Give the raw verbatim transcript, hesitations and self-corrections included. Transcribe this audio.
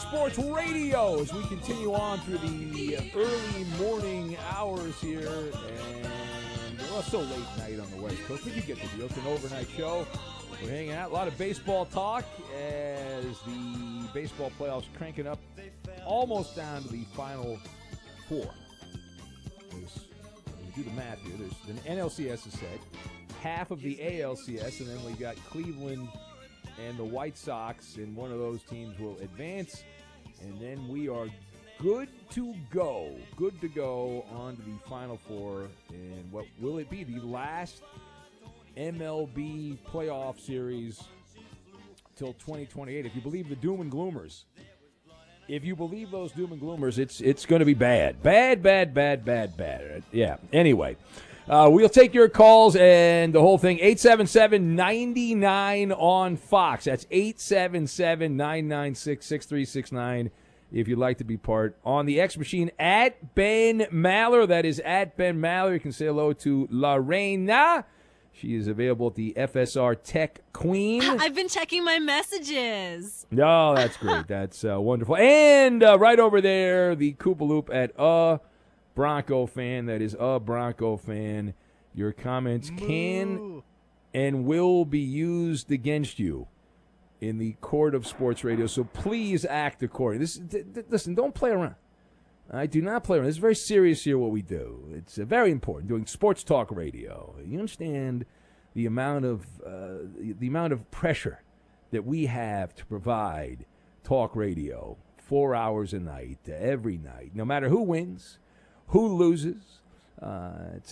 Sports Radio as we continue on through the early morning hours here. And well, it's so late night on the West Coast, but you get the deal. It's an overnight show. We're hanging out. A lot of baseball talk as the baseball playoffs cranking up almost down to the final four. There's, when you do the math here, there's the N L C S is set, half of the A L C S, and then we got Cleveland and the White Sox, and one of those teams will advance, and then we are good to go. Good to go on to the Final Four, and what will it be? The last M L B playoff series till twenty twenty-eight. If you believe the doom and gloomers, if you believe those doom and gloomers, it's it's going to be bad. Bad, bad, bad, bad, bad. Yeah, anyway. Uh, we'll take your calls and the whole thing. eight seven seven, nine nine on Fox. That's eight seven seven, nine nine six, six three six nine if you'd like to be part. On the X machine, at Ben Maller. That is at Ben Maller. You can say hello to Lorena. She is available at the F S R Tech Queen. I've been checking my messages. No, oh, that's great. That's uh, wonderful. And uh, right over there, the Koopaloop at uh Bronco fan. That is a Bronco fan. Your comments Moo. can and will be used against you in the court of sports radio. So please act accordingly. This, th- th- listen, don't play around. I do not play around. This is very serious here. What we do. It's uh, very important. Doing sports talk radio. You understand the amount of uh, the, the amount of pressure that we have to provide talk radio four hours a night, uh, every night, no matter who wins. Who loses? Uh, it's